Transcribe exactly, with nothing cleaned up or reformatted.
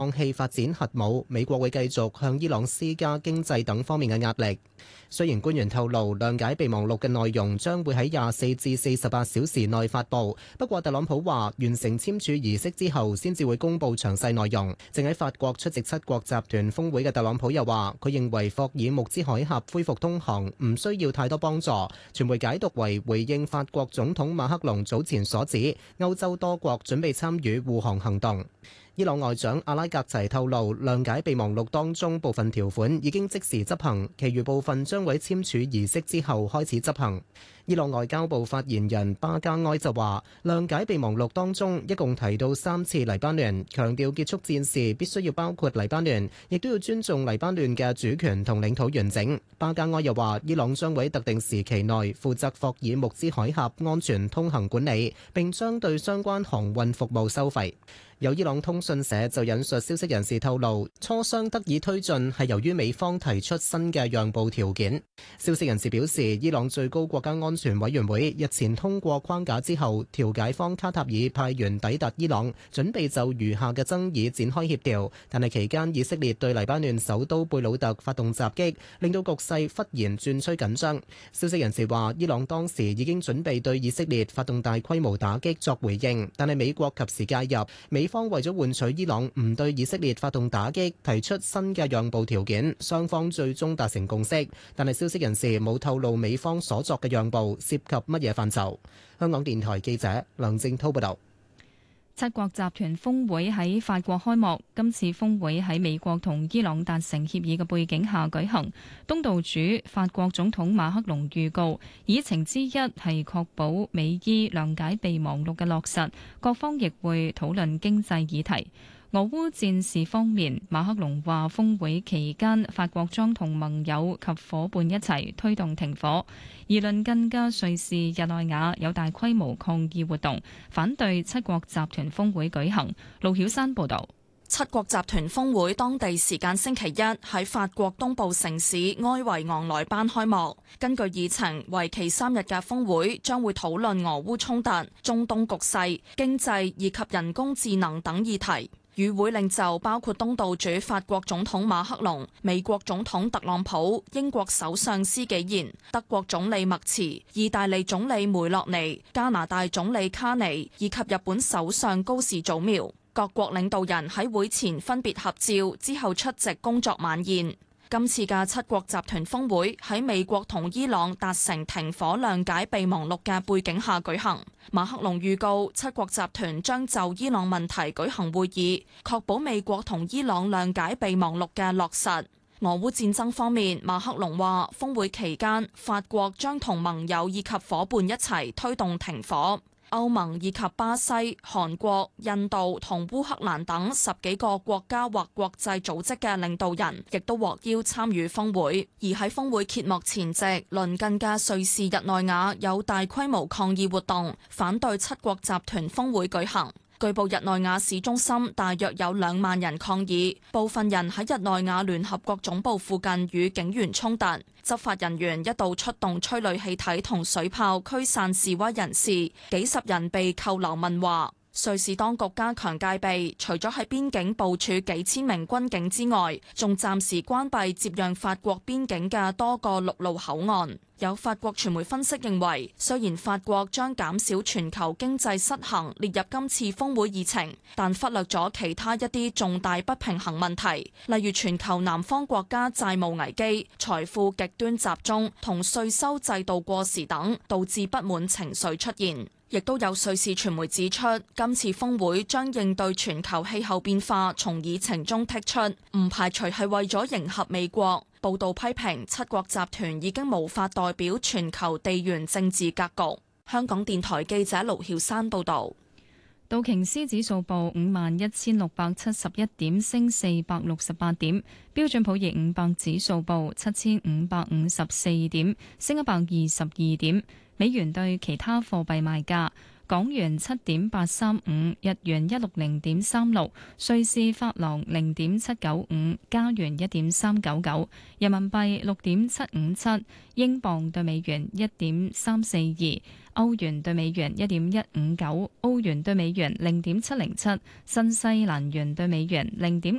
放棄發展核武，美國會繼續向伊朗施加經濟等方面嘅壓力。雖然官員透露諒解備忘錄嘅內容將會喺廿四至四十八小時內發布，不過特朗普話完成簽署儀式之後先至會公布詳細內容。正喺法國出席七國集團峰會嘅特朗普又話，佢認為霍爾木茲海峽恢復通航唔需要太多幫助。傳媒解讀為回應法國總統馬克龍早前所指，歐洲多國準備參與護航行動。伊朗外長阿拉格齊透露，諒解備忘錄當中部分條款已經即時執行，其餘部分將會簽署儀式之後開始執行。伊朗外交部發言人巴加埃就話，諒解備忘錄當中一共提到三次黎巴嫩，強調結束戰事必須要包括黎巴嫩，亦都要尊重黎巴嫩嘅主權同領土完整。巴加埃又話，伊朗將會喺特定時期內負責霍爾木茲海峽安全通行管理，並將對相關航運服務收費。有伊朗通訊社就引述消息人士透露，磋商得以推進係由於美方提出新嘅讓步條件。消息人士表示，伊朗最高國家安全委員會日前通過框架之後，調解方卡塔爾派員抵達伊朗，準備就餘下嘅爭議展開協調。但係期間以色列對黎巴嫩首都貝魯特發動襲擊，令到局勢忽然轉趨緊張。消息人士話，伊朗當時已經準備對以色列發動大規模打擊作回應，但係美國及時介入，美方為咗換取伊朗唔對以色列發動打擊，提出新嘅讓步條件，雙方最終達成共識。但係消息人士冇透露美方所作嘅讓步涉及乜嘢範疇。香港電台記者梁正滔報導。 七國集團峰會喺法國開幕，今次峰會喺美國同伊朗達成協議嘅背景下舉行。東道主法國總統馬克龍預告，議程之一係確保美伊諒解備忘錄嘅落實，各方亦會討論經濟議題。俄烏戰事方面，馬克龍話峰會期間法國將同盟友及夥伴一齊推動停火，而鄰近嘅瑞士日內瓦有大規模抗議活動，反對七國集團峰會舉行。盧曉山報導。 七國集團峰會當地時間星期一喺法國東部城市埃維昂萊班開幕。根據議程，為期三日嘅峰會將會討論俄烏衝突、中東局勢、經濟以及人工智能等議題。與會領袖包括東道主法國總統馬克龍、美國總統特朗普、英國首相施紀賢、德國總理默茨、意大利總理梅洛尼、加拿大總理卡尼以及日本首相高市早苗。各國領導人喺會前分別合照，之後出席工作晚宴。今次嘅七國集團峰會喺美國同伊朗達成停火諒解備忘錄嘅背景下舉行。馬克龍預告，七國集團將就伊朗問題舉行會議，確保美國同伊朗諒解備忘錄嘅落實。俄烏戰爭方面，馬克龍話峰會期間，法國將同盟友以及伙伴一齊推動停火。歐盟以及巴西、韓國、印度同烏克蘭等十幾個國家或國際組織嘅領導人，亦都獲邀參與峰會。而喺峰會揭幕前夕，鄰近嘅瑞士日內瓦有大規模抗議活動，反對七國集團峰會舉行。據報日內瓦市中心大約有兩萬人抗議，部分人喺日內瓦聯合國總部附近與警員衝突，執法人員一度出動催淚氣體同水炮驅散示威人士，幾十人被扣留問話。瑞士當局加強戒備，除咗喺邊境部署幾千名軍警之外，仲暫時關閉接壤法國邊境嘅多個陸路口岸。有法國傳媒分析認為，雖然法國將減少全球經濟失衡列入今次峰會議程，但忽略咗其他一啲重大不平衡問題，例如全球南方國家債務危機、財富極端集中同稅收制度過時等，導致不滿情緒出現。亦都有瑞士傳媒指出，今次峰會將應對全球氣候變化從議程中剔出，唔排除係為咗迎合美國。報道批評七國集團已經無法代表全球地緣政治格局。香港電台記者盧曉山報導。 道瓊斯指數報五萬一千六百七十一點，升四百六十八點。標準普爾五百指數報七千五百五十四點，升一百二十二點。美元對其他貨幣賣價：港元七點八三五，日元一六零點三六，瑞士法郎零點七九五，加元一點三九九，人民幣六點七五七，英鎊對美元一點三四二，歐元對美元一點一五九，澳元對美元零點七零七，新西蘭元對美元零點